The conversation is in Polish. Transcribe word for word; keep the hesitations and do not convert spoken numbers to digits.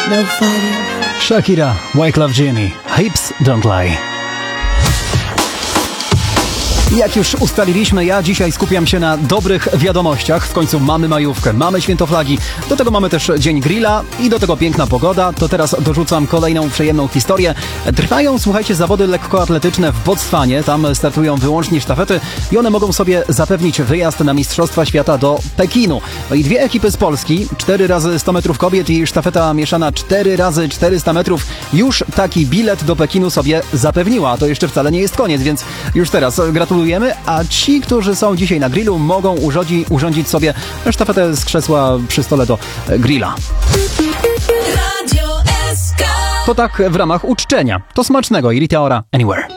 no fighting. Shakira, Wyclef Jean, Hips Don't Lie. Jak już ustaliliśmy, ja dzisiaj skupiam się na dobrych wiadomościach. W końcu mamy majówkę, mamy święto flagi, do tego mamy też Dzień Grilla i do tego piękna pogoda. To teraz dorzucam kolejną przyjemną historię. Trwają, słuchajcie, zawody lekkoatletyczne w Botswanie. Tam startują wyłącznie sztafety i one mogą sobie zapewnić wyjazd na Mistrzostwa Świata do Pekinu. No i dwie ekipy z Polski, cztery razy sto metrów kobiet i sztafeta mieszana cztery razy czterysta metrów, już taki bilet do Pekinu sobie zapewniła. A to jeszcze wcale nie jest koniec, więc już teraz gratuluję. A ci, którzy są dzisiaj na grillu, mogą urządzi, urządzić sobie sztafetę z krzesła przy stole do grilla. To tak w ramach uczczenia. To smacznego i Rita Ora Anywhere.